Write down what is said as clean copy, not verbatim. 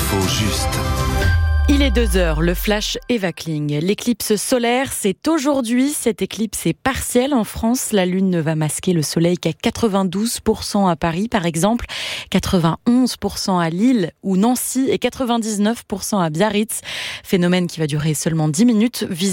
L'info juste. Il est 2h, le flash Eva Kling. L'éclipse solaire, c'est aujourd'hui. Cette éclipse est partielle en France. La lune ne va masquer le soleil qu'à 92% à Paris, par exemple, 91% à Lille ou Nancy et 99% à Biarritz. Phénomène qui va durer seulement 10 minutes.